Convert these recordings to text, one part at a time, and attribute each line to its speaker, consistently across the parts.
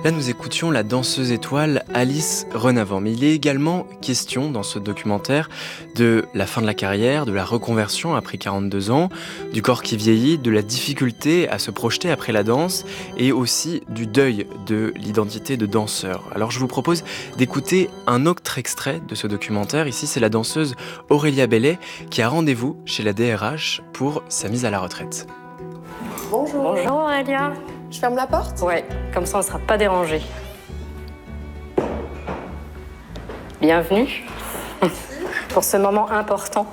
Speaker 1: Là, nous écoutions la danseuse étoile Alice Renavant. Mais il est également question dans ce documentaire de la fin de la carrière, de la reconversion après 42 ans, du corps qui vieillit, de la difficulté à se projeter après la danse et aussi du deuil de l'identité de danseur. Alors je vous propose d'écouter un autre extrait de ce documentaire. Ici, c'est la danseuse Aurélia Bellet qui a rendez-vous chez la DRH pour sa mise à la retraite.
Speaker 2: Bonjour.
Speaker 3: Bonjour Aurélia.
Speaker 2: Je ferme la porte ?
Speaker 3: Ouais, comme ça on ne sera pas dérangé. Bienvenue pour ce moment important.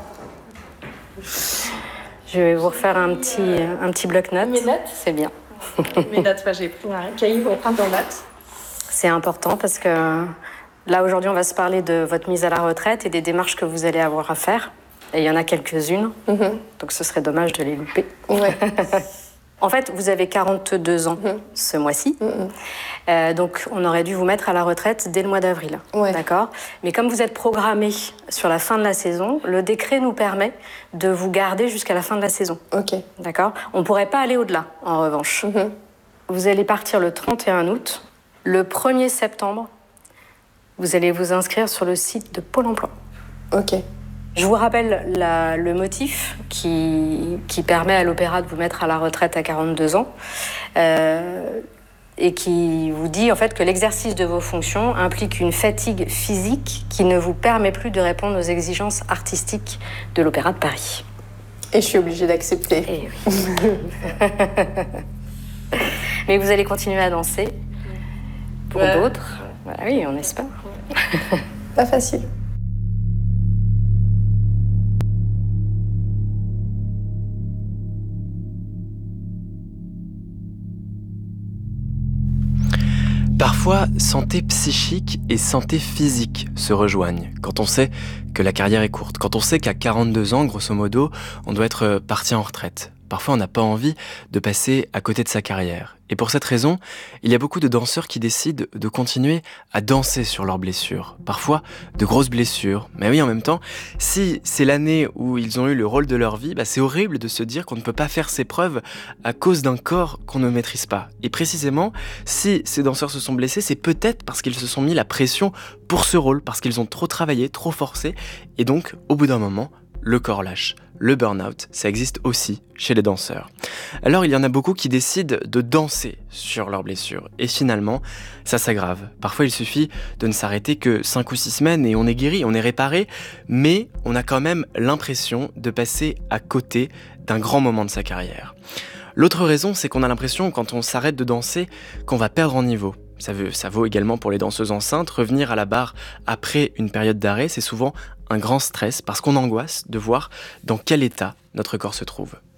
Speaker 3: Je vais vous refaire un petit bloc-notes.
Speaker 2: Mes notes ?
Speaker 3: C'est bien.
Speaker 2: Mes notes, j'ai pris un cahier pour prendre en notes.
Speaker 3: C'est important parce que là aujourd'hui on va se parler de votre mise à la retraite et des démarches que vous allez avoir à faire. Et il y en a quelques-unes, donc ce serait dommage de les louper.
Speaker 2: Ouais.
Speaker 3: En fait, vous avez 42 ans ce mois-ci, donc on aurait dû vous mettre à la retraite dès le mois d'avril, d'accord ? Mais comme vous êtes programmé sur la fin de la saison, le décret nous permet de vous garder jusqu'à la fin de la saison.
Speaker 2: Ok.
Speaker 3: D'accord ? On ne pourrait pas aller au-delà, en revanche. Vous allez partir le 31 août. Le 1er septembre, vous allez vous inscrire sur le site de Pôle emploi.
Speaker 2: Ok.
Speaker 3: Je vous rappelle le motif qui permet à l'Opéra de vous mettre à la retraite à 42 ans et qui vous dit en fait que l'exercice de vos fonctions implique une fatigue physique qui ne vous permet plus de répondre aux exigences artistiques de l'Opéra de Paris.
Speaker 2: Et je suis obligée d'accepter.
Speaker 3: Eh oui. Mais vous allez continuer à danser pour d'autres. Bah oui, on espère.
Speaker 2: Pas facile.
Speaker 1: Parfois, santé psychique et santé physique se rejoignent quand on sait que la carrière est courte, quand on sait qu'à 42 ans, grosso modo, on doit être parti en retraite. Parfois, on n'a pas envie de passer à côté de sa carrière. Et pour cette raison, il y a beaucoup de danseurs qui décident de continuer à danser sur leurs blessures. Parfois, de grosses blessures. Mais oui, en même temps, si c'est l'année où ils ont eu le rôle de leur vie, c'est horrible de se dire qu'on ne peut pas faire ses preuves à cause d'un corps qu'on ne maîtrise pas. Et précisément, si ces danseurs se sont blessés, c'est peut-être parce qu'ils se sont mis la pression pour ce rôle, parce qu'ils ont trop travaillé, trop forcé, et donc, au bout d'un moment, le corps lâche. Le burn-out, ça existe aussi chez les danseurs. Alors il y en a beaucoup qui décident de danser sur leurs blessures. Et finalement, ça s'aggrave. Parfois il suffit de ne s'arrêter que 5 ou 6 semaines et on est guéri, on est réparé, mais on a quand même l'impression de passer à côté d'un grand moment de sa carrière. L'autre raison, c'est qu'on a l'impression, quand on s'arrête de danser, qu'on va perdre en niveau. Ça vaut également pour les danseuses enceintes. Revenir à la barre après une période d'arrêt, c'est souvent un grand stress parce qu'on angoisse de voir dans quel état notre corps se trouve.